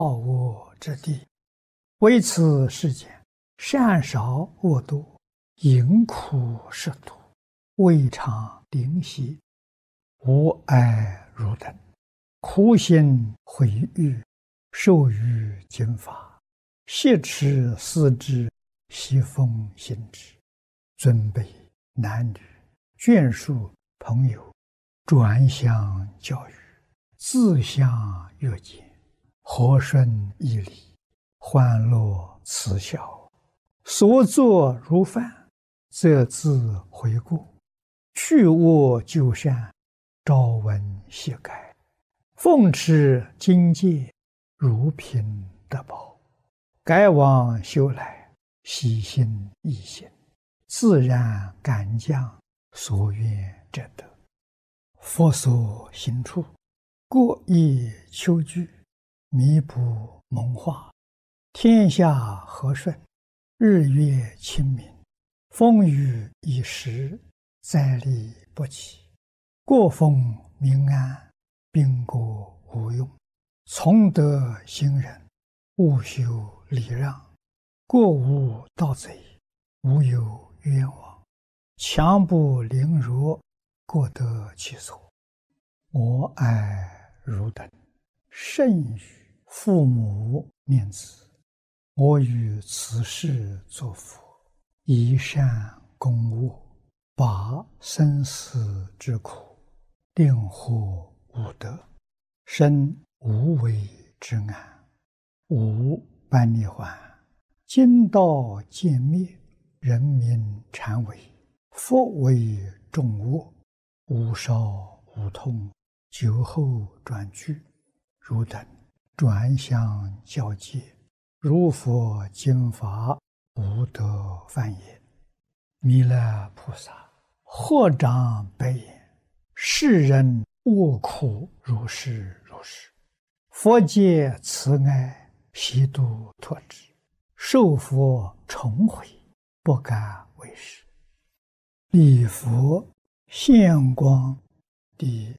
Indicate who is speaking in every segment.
Speaker 1: 好恶之地。为此世间，善少恶多，淫苦食毒，未尝灵犀，无爱如等，苦心毁誉，受于经法，挟持思之，习奉行之，尊卑男女，眷属朋友，转向教育，自相约见，和顺义理，欢乐慈孝，所作如饭，则自悔过，去恶就善，朝闻夕改，奉持经戒，如凭得宝，改往修来，喜心易行，自然感降所愿者得。佛所行处，过意求具，弥补蒙化，天下和顺，日月清明，风雨已时，灾厉不起，过风民安，兵国无用，从德行人，务修礼让，过无盗贼，无有冤枉，强不凌弱，过得其所。我爱汝等，甚于父母念子，我于此世作佛，以善攻恶，拔生死之苦，令获无得，生无为之安，无般涅槃，今道渐灭，人民禅为，佛为众恶，无少无痛，酒后转句，汝等转向教戒，如佛经法，无得犯也。弥勒菩萨合掌白言：世人恶苦如是如是，佛界慈爱，悉度脱之，受佛重悔，不敢为是。礼佛现光第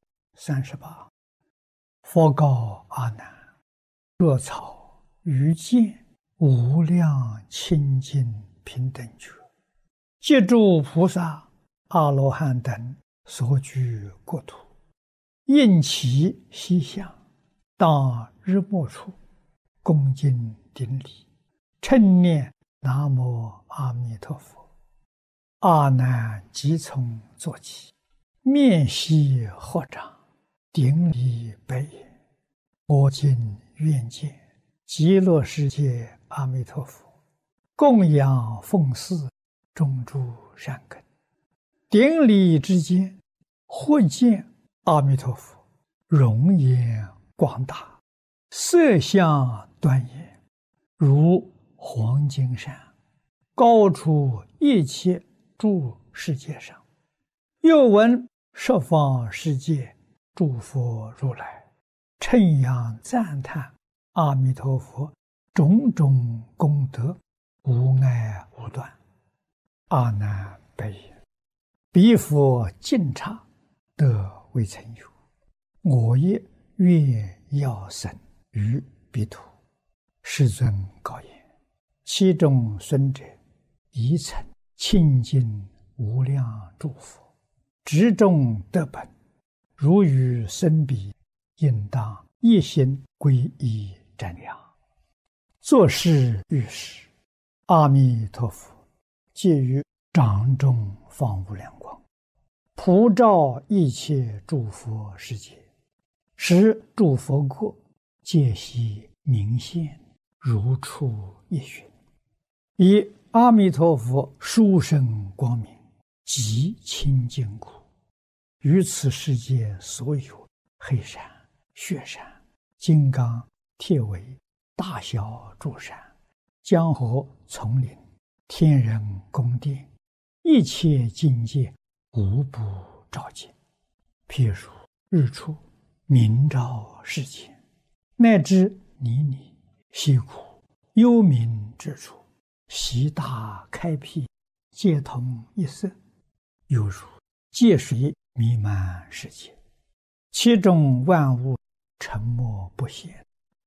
Speaker 1: 38。佛告阿难：若草于见无量清净平等觉，借诸菩萨、阿罗汉等所居国土，应其西向，当日没处，恭敬顶礼，称念南无阿弥陀佛。阿难即从坐起，面悉合掌，顶礼白言：我今愿见极乐世界阿弥陀佛，供养奉祀，种诸善根。顶礼之间，或见阿弥陀佛容颜广大，色相端严，如黄金山，高出一切诸世界上。又闻十方世界诸佛如来称扬赞叹阿弥陀佛种种功德，无碍无断。阿难白言：彼佛净刹，得未曾有，我也愿要生于彼土。世尊告言：其中孙者，宜曾清净无量诸佛，执众得本，如与生彼，应当一心皈依瞻仰。作是遇事，阿弥陀佛借于掌中放无量光，普照一切诸佛世界，使诸佛国皆悉明现，如出一寻。以阿弥陀佛殊胜光明，极清净苦，于此世界所有黑山、雪山、金刚、铁围、大小诸山、江河、丛林、天人宫殿，一切境界无不照见。譬如日出明照世间，乃至泥泞、溪谷、幽冥之处，悉大开辟，皆同一色，犹如界水弥漫世界，其中万物沉没不现，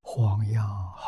Speaker 1: 黄杨好。